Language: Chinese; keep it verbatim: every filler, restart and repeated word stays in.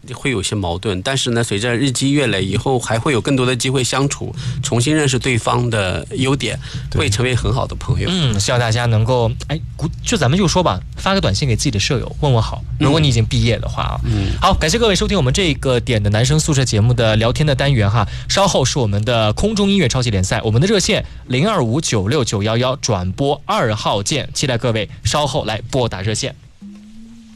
会有些矛盾，但是呢，随着日积月累以后，还会有更多的机会相处，重新认识对方的优点，会成为很好的朋友。 嗯，希望大家能够，哎，就咱们就说吧，发个短信给自己的舍友问问好，如果你已经毕业的话啊。嗯，好，感谢各位收听我们这个点的男生宿舍节目的聊天的单元哈。稍后是我们的空中音乐超级联赛，我们的热线零二五九六九幺幺转播二号键，期待各位稍后来拨打热线。